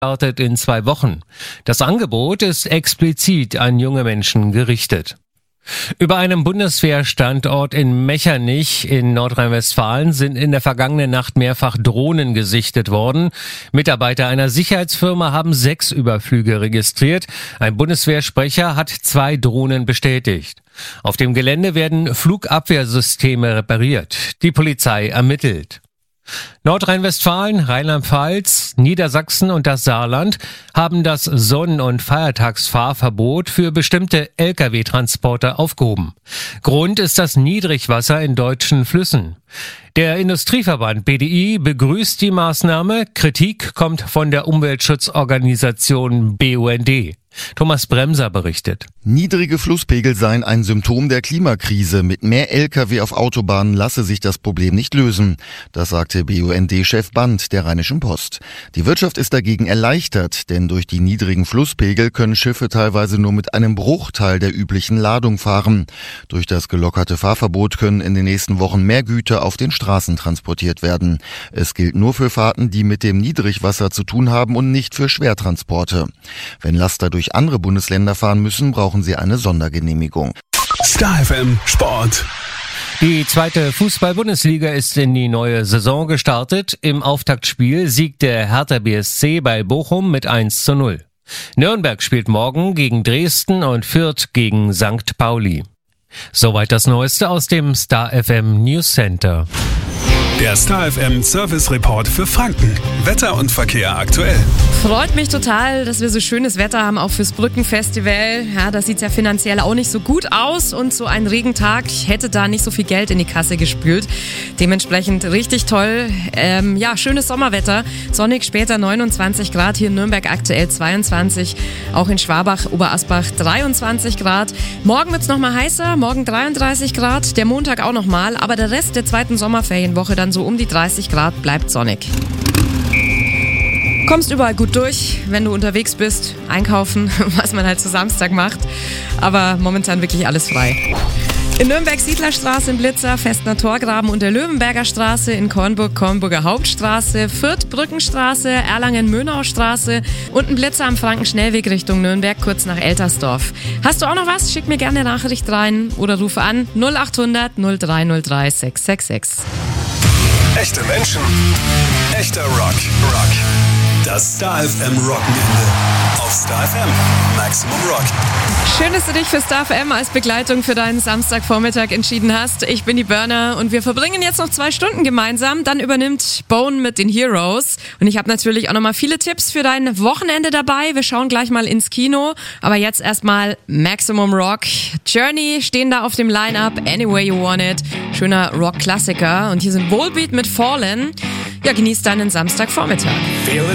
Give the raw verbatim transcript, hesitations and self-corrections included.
startet in zwei Wochen. Das Angebot ist explizit an junge Menschen gerichtet. Über einem Bundeswehrstandort in Mechernich in Nordrhein-Westfalen sind in der vergangenen Nacht mehrfach Drohnen gesichtet worden. Mitarbeiter einer Sicherheitsfirma haben sechs Überflüge registriert. Ein Bundeswehrsprecher hat zwei Drohnen bestätigt. Auf dem Gelände werden Flugabwehrsysteme repariert. Die Polizei ermittelt. Nordrhein-Westfalen, Rheinland-Pfalz, Niedersachsen und das Saarland haben das Sonn- und Feiertagsfahrverbot für bestimmte L K W-Transporter aufgehoben. Grund ist das Niedrigwasser in deutschen Flüssen. Der Industrieverband B D I begrüßt die Maßnahme. Kritik kommt von der Umweltschutzorganisation B U N D. Thomas Bremser berichtet. Niedrige Flusspegel seien ein Symptom der Klimakrise. Mit mehr L K W auf Autobahnen lasse sich das Problem nicht lösen. Das sagte B U N D-Chef Band der Rheinischen Post. Die Wirtschaft ist dagegen erleichtert, denn durch die niedrigen Flusspegel können Schiffe teilweise nur mit einem Bruchteil der üblichen Ladung fahren. Durch das gelockerte Fahrverbot können in den nächsten Wochen mehr Güter auf den Straßen transportiert werden. Es gilt nur für Fahrten, die mit dem Niedrigwasser zu tun haben und nicht für Schwertransporte. Wenn Laster durch andere Bundesländer fahren müssen, brauchen sie eine Sondergenehmigung. Star F M Sport. Die zweite Fußball-Bundesliga ist in die neue Saison gestartet. Im Auftaktspiel siegt der Hertha B S C bei Bochum mit eins zu null. Nürnberg spielt morgen gegen Dresden und Fürth gegen Sankt Pauli. Soweit das Neueste aus dem Star F M News Center. Der Star F M Service Report für Franken. Wetter und Verkehr aktuell. Freut mich total, dass wir so schönes Wetter haben, auch fürs Brückenfestival. Ja, das sieht ja finanziell auch nicht so gut aus und so ein Regentag hätte da nicht so viel Geld in die Kasse gespült. Dementsprechend richtig toll. Ähm, ja, schönes Sommerwetter. Sonnig später neunundzwanzig Grad, hier in Nürnberg aktuell zweiundzwanzig. Auch in Schwabach, Oberasbach dreiundzwanzig Grad. Morgen wird's nochmal heißer, morgen dreiunddreißig Grad, der Montag auch nochmal, aber der Rest der zweiten Sommerferienwoche dann so um die dreißig Grad, bleibt sonnig. Kommst überall gut durch, wenn du unterwegs bist, einkaufen, was man halt zu Samstag macht. Aber momentan wirklich alles frei. In Nürnberg Siedlerstraße im Blitzer, Festner Torgraben und der Löwenberger Straße, in Kornburg Kornburger Hauptstraße, Fürth Brückenstraße, Erlangen Mönaustraße und ein Blitzer am Frankenschnellweg Richtung Nürnberg, kurz nach Eltersdorf. Hast du auch noch was? Schick mir gerne eine Nachricht rein oder ruf an null acht hundert null drei null drei sechs sechs sechs. Echte Menschen, echter Rock. Rock. Das Star F M Wochenende auf Star F M Maximum Rock. Schön, dass du dich für Star F M als Begleitung für deinen Samstagvormittag entschieden hast. Ich bin die Burner und wir verbringen jetzt noch zwei Stunden gemeinsam. Dann übernimmt Bone mit den Heroes. Und ich habe natürlich auch nochmal viele Tipps für dein Wochenende dabei. Wir schauen gleich mal ins Kino. Aber jetzt erstmal Maximum Rock. Journey stehen da auf dem Line-Up. Any Way You Want It. Schöner Rock-Klassiker. Und hier sind Volbeat mit Fallen. Ja, genießt deinen Samstagvormittag.